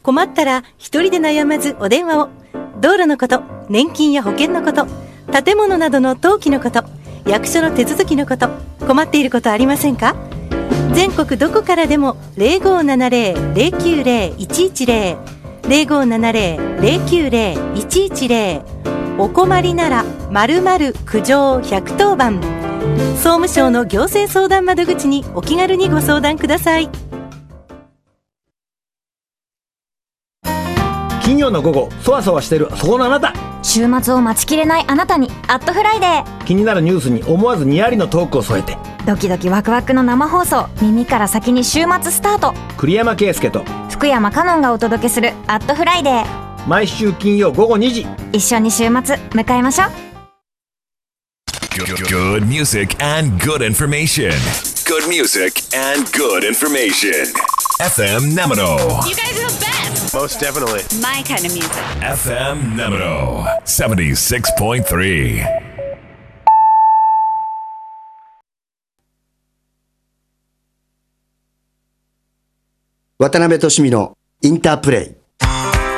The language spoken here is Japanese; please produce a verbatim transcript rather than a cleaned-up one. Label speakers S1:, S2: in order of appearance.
S1: 困ったら一人で悩まずお電話を。道路のこと、年金や保険のこと、建物などの登記のこと、役所の手続きのこと、困っていることありませんか？全国どこからでも ゼロごーななゼロ ゼロきゅうゼロ いちいちゼロ ゼロごーななゼロ ゼロきゅうゼロ いちいちゼロ、お困りなら〇〇苦情ひゃくとおばん、総務省の行政相談窓口にお気軽にご相談ください。
S2: 金曜の午後、そわそわしてるそこのあなた、
S3: 週末を待ちきれないあなたにアットフライデー。
S2: 気になるニュースに思わずにやりのトークを添えて、
S3: ドキドキワクワクの生放送、耳から先に週末スタート。
S2: 栗山圭介と
S3: 福山香音がお届けするアットフライデー。
S2: 毎週金曜午後にじ、
S3: 一緒に週末迎えましょう。
S4: Good music and good information. Good music and good information. エフエム Namino.
S5: You guys are the best.
S6: Most definitely.
S5: My kind of music.
S4: エフエム Namino. セブンティシックスポイントスリー.
S7: 渡辺俊美のインタープレイ。